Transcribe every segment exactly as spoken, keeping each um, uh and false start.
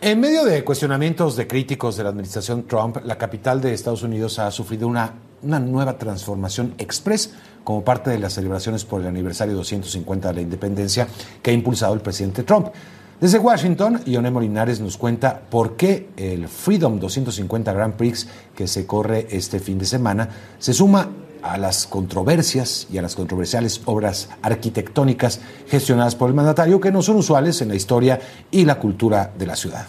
En medio de cuestionamientos de críticos de la administración Trump, la capital de Estados Unidos ha sufrido una, una nueva transformación express como parte de las celebraciones por el aniversario doscientos cincuenta de la independencia que ha impulsado el presidente Trump. Desde Washington, Ioné Molinares nos cuenta por qué el Freedom doscientos cincuenta Grand Prix que se corre este fin de semana se suma a las controversias y a las controversiales obras arquitectónicas gestionadas por el mandatario que no son usuales en la historia y la cultura de la ciudad.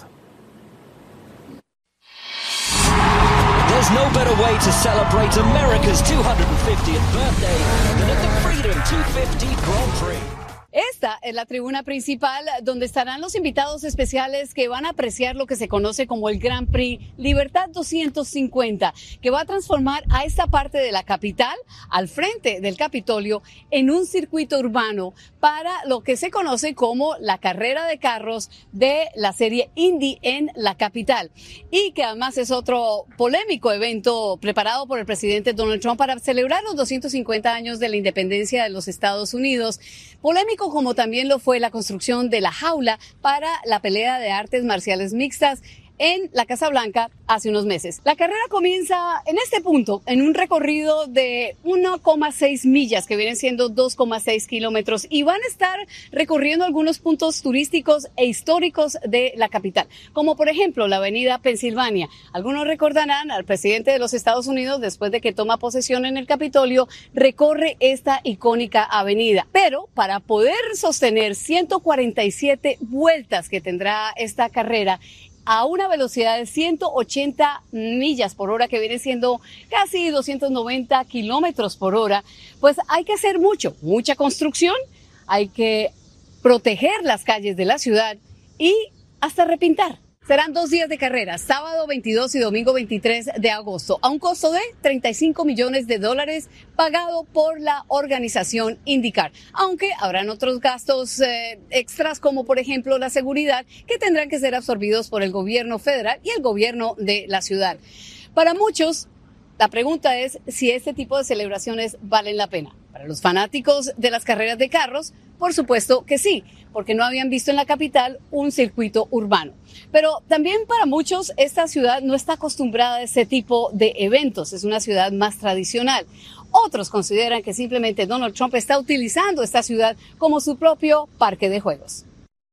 There's no better way to celebrate America's two hundred fiftieth birthday than at the Freedom doscientos cincuenta Grand Prix. Esta es la tribuna principal donde estarán los invitados especiales que van a apreciar lo que se conoce como el Grand Prix Libertad doscientos cincuenta, que va a transformar a esta parte de la capital, al frente del Capitolio, en un circuito urbano para lo que se conoce como la carrera de carros de la serie Indy en la capital. Y que además es otro polémico evento preparado por el presidente Donald Trump para celebrar los doscientos cincuenta años de la independencia de los Estados Unidos. Polémico como también lo fue la construcción de la jaula para la pelea de artes marciales mixtas en la Casa Blanca hace unos meses. La carrera comienza en este punto, en un recorrido de uno coma seis millas, que vienen siendo dos coma seis kilómetros, y van a estar recorriendo algunos puntos turísticos e históricos de la capital, como por ejemplo la avenida Pensilvania. Algunos recordarán al presidente de los Estados Unidos, después de que toma posesión en el Capitolio, recorre esta icónica avenida. Pero para poder sostener ciento cuarenta y siete vueltas que tendrá esta carrera, a una velocidad de ciento ochenta millas por hora, que viene siendo casi doscientos noventa kilómetros por hora, pues hay que hacer mucho, mucha construcción, hay que proteger las calles de la ciudad y hasta repintar. Serán dos días de carrera, sábado veintidós y domingo veintitrés de agosto, a un costo de treinta y cinco millones de dólares pagado por la organización IndyCar, aunque habrán otros gastos eh, extras, como por ejemplo la seguridad, que tendrán que ser absorbidos por el gobierno federal y el gobierno de la ciudad. Para muchos, la pregunta es si este tipo de celebraciones valen la pena. Para los fanáticos de las carreras de carros, por supuesto que sí, porque no habían visto en la capital un circuito urbano. Pero también para muchos esta ciudad no está acostumbrada a ese tipo de eventos, es una ciudad más tradicional. Otros consideran que simplemente Donald Trump está utilizando esta ciudad como su propio parque de juegos.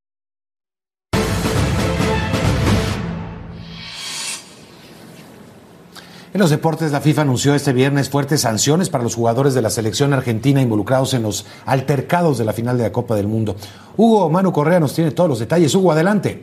En los deportes, la FIFA anunció este viernes fuertes sanciones para los jugadores de la selección argentina involucrados en los altercados de la final de la Copa del Mundo. Hugo Manu Correa nos tiene todos los detalles. Hugo, adelante.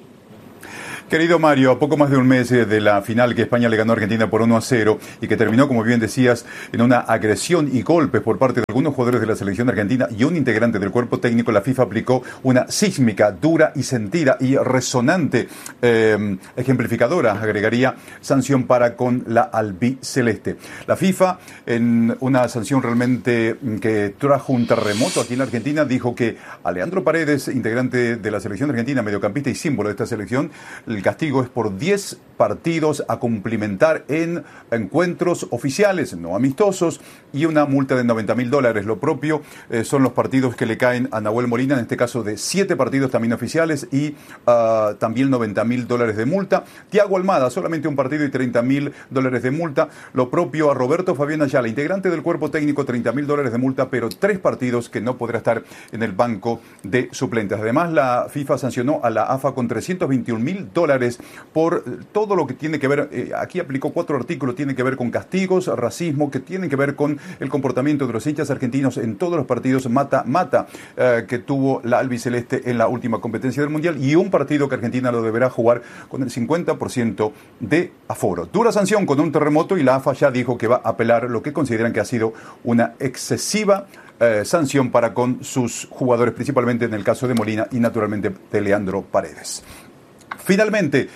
Querido Mario, a poco más de un mes de la final que España le ganó a Argentina por uno a cero y que terminó, como bien decías, en una agresión y golpes por parte de algunos jugadores de la selección argentina y un integrante del cuerpo técnico, la FIFA aplicó una sísmica, dura y sentida y resonante, eh, ejemplificadora, agregaría, sanción para con la albiceleste. La FIFA, en una sanción realmente que trajo un terremoto aquí en la Argentina, dijo que a Leandro Paredes, integrante de la selección argentina, mediocampista y símbolo de esta selección, el castigo es por diez partidos a cumplimentar en encuentros oficiales, no amistosos, y una multa de noventa mil dólares. Lo propio eh, son los partidos que le caen a Nahuel Molina, en este caso de siete partidos también oficiales y uh, también noventa mil dólares de multa. Thiago Almada, solamente un partido y treinta mil dólares de multa. Lo propio a Roberto Fabián Ayala, integrante del cuerpo técnico, treinta mil dólares de multa, pero tres partidos que no podrá estar en el banco de suplentes. Además, la FIFA sancionó a la A F A con trescientos veintiún mil dólares por todo lo que tiene que ver, eh, aquí aplicó cuatro artículos, tiene que ver con castigos, racismo, que tienen que ver con el comportamiento de los hinchas argentinos en todos los partidos mata-mata eh, que tuvo la albiceleste en la última competencia del Mundial, y un partido que Argentina lo deberá jugar con el cincuenta por ciento de aforo. Dura sanción con un terremoto, y la A F A ya dijo que va a apelar lo que consideran que ha sido una excesiva eh, sanción para con sus jugadores, principalmente en el caso de Molina y naturalmente de Leandro Paredes. Finalmente,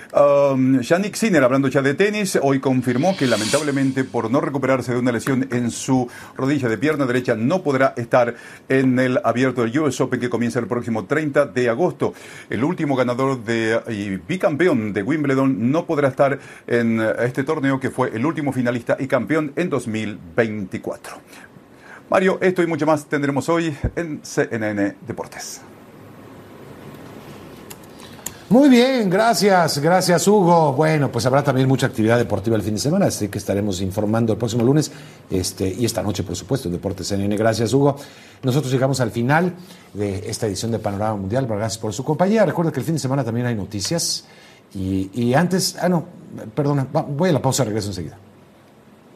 Um, Jannik Sinner, hablando ya de tenis, hoy confirmó que lamentablemente por no recuperarse de una lesión en su rodilla de pierna derecha no podrá estar en el abierto del U S Open que comienza el próximo treinta de agosto. El último ganador de, y bicampeón de Wimbledon no podrá estar en este torneo, que fue el último finalista y campeón en dos mil veinticuatro. Mario, esto y mucho más tendremos hoy en C N N Deportes. Muy bien, gracias, gracias Hugo. Bueno, pues habrá también mucha actividad deportiva el fin de semana, así que estaremos informando el próximo lunes este, y esta noche, por supuesto, en Deportes C N N. Gracias, Hugo. Nosotros llegamos al final de esta edición de Panorama Mundial. Gracias por su compañía. Recuerda que el fin de semana también hay noticias. Y, y antes, ah, no, perdona, voy a la pausa, regreso enseguida.